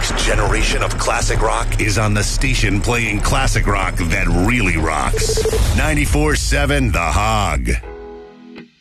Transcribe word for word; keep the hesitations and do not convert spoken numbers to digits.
next generation of classic rock is on the station playing classic rock that really rocks. ninety-four seven The Hog.